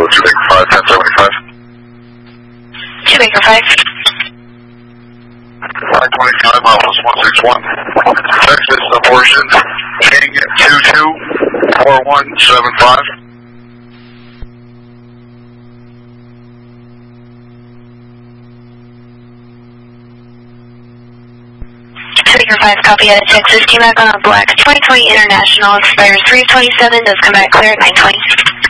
2 Baker 5, 1075. 2 Baker 5. 525 Office 161. Texas abortion. King 224175. 2 Baker 5, copy out of Texas. Came back on a black 2020 International, expires 3/27, does come back clear at 9:20.